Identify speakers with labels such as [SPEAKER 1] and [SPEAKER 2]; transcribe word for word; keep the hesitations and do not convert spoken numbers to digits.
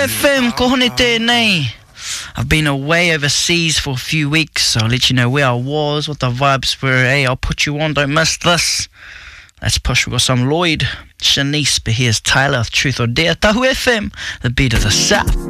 [SPEAKER 1] F M, ko hone tēnei. I've been away overseas for a few weeks, so I'll let you know where I was, what the vibes were. Hey, I'll put you on, don't miss this. Let's push, we've got some Lloyd, Shanice, but here's Tyler, Truth or Dare. Tahu F M, the beat of the South.